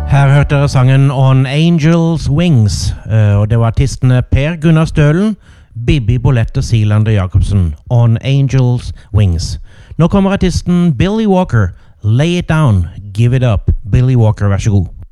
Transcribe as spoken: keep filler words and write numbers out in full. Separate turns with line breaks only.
Her hørte dere sangen On Angels Wings, eh, og det var artistene Per Gunnar Stølen, Bibi Bolette og Silander Jacobsen. On Angels Wings. Nå kommer artisten Billy Walker. Lay it down, give it up. Billy Walker, vær så god.